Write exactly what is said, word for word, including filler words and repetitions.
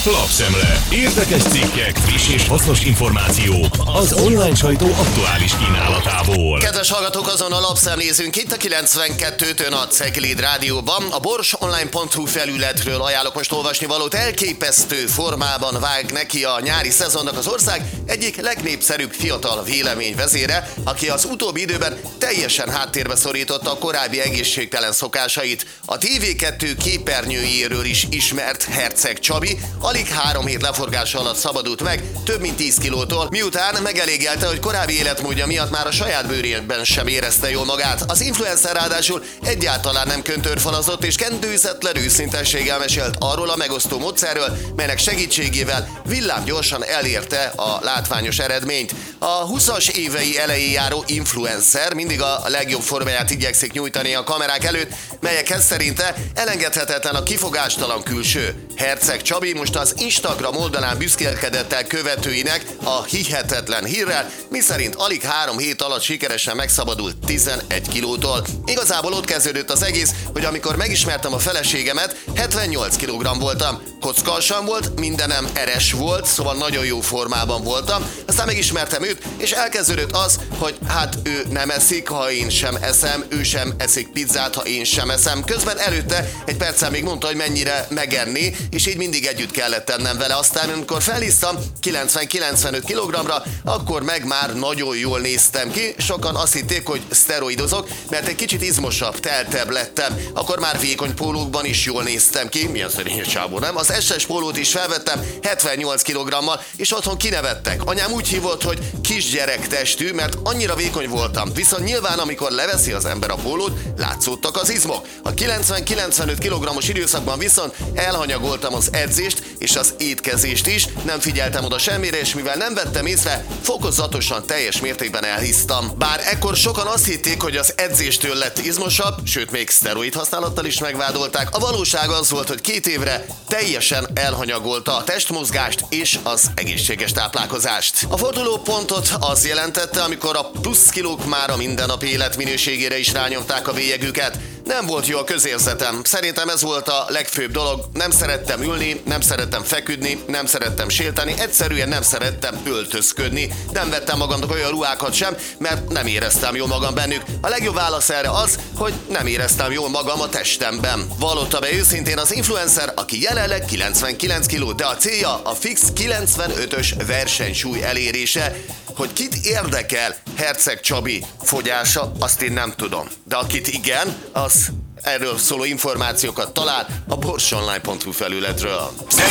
Lapszemle. Érdekes cikkek, friss és hasznos információk az online sajtó aktuális kínálatából. Kedves hallgatók, azon a lapszemlézünk itt a kilencvenkettőtön a Cegléd Rádióban. A borsonline pont hu felületről ajánlok most olvasni valót. Elképesztő formában vág neki a nyári szezonnak az ország egyik legnépszerűbb fiatal véleményvezére, aki az utóbbi időben teljesen háttérbe szorította a korábbi egészségtelen szokásait. A té vé kettő képernyőjéről is ismert Herceg Csabi alig három hét leforgása alatt szabadult meg több mint tíz kilótól, miután megelégelte, hogy korábbi életmódja miatt már a saját bőrében sem érezte jól magát. Az influencer ráadásul egyáltalán nem köntörfalazott és kendőzetlen őszintességgel mesélt arról a megosztó módszerről, melynek segítségével villámgyorsan elérte a látványos eredményt. A huszas évei elején járó influencer mindig a legjobb formáját igyekszik nyújtani a kamerák előtt, melyekhez szerinte elengedhetetlen a kifogástalan külső. Herceg Csabi most az Instagram oldalán büszkélkedett el követőinek a hihetetlen hírrel, miszerint alig három hét alatt sikeresen megszabadult tizenegy kilótól. Igazából ott kezdődött az egész, hogy amikor megismertem a feleségemet, hetvennyolc kilogramm voltam. Kockalsam volt, mindenem eres volt, szóval nagyon jó formában voltam. Aztán megismertem őt, és elkezdődött az, hogy hát ő nem eszik, ha én sem eszem, ő sem eszik pizzát, ha én sem eszem. Közben előtte egy perccel még mondta, hogy mennyire megenni, és így mindig együtt kellett tennem vele. Aztán, amikor felhisztam kilencven-kilencvenöt kilogramra, akkor meg már nagyon jól néztem ki. Sokan azt hitték, hogy szteroidozok, mert egy kicsit izmosabb, teltebb lettem. Akkor már vékony pólókban is jól néztem ki. Milyen szerényes csábó, nem? Az es es pólót is felvettem hetvennyolc kilogrammal, és otthon kinevettek. Anyám úgy hívott, hogy kisgyerek testű, mert annyira vékony voltam. Viszont nyilván, amikor leveszi az ember a pólót, látszódtak az izmok. A kilencven-kilencvenöt kilogrammos időszakban viszont elhanyagoltam az edzést és az étkezést is, nem figyeltem oda semmire, és mivel nem vettem észre, fokozatosan teljes mértékben elhisztam. Bár ekkor sokan azt hitték, hogy az edzéstől lett izmosabb, sőt még szteroid használattal is megvádolták, a valóság az volt, hogy két évre teljesen elhanyagolta a testmozgást és az egészséges táplálkozást. A fordulópontot az jelentette, amikor a plusz kilók már a mindennapi élet minőségére is rányomták a bélyegüket. Nem volt jó a közérzetem. Szerintem ez volt a legfőbb dolog. Nem szerettem ülni, nem szerettem feküdni, nem szerettem sétálni, egyszerűen nem szerettem öltözködni. Nem vettem magamnak olyan ruhákat sem, mert nem éreztem jól magam bennük. A legjobb válasz erre az, hogy nem éreztem jól magam a testemben. Vallotta be őszintén az influencer, aki jelenleg kilencvenkilenc kiló, de a célja a fix kilencvenötös versenysúly elérése. Hogy kit érdekel Herceg Csabi fogyása, azt én nem tudom. De akit igen, az erről szóló információkat talál a borsonline pont hu felületről.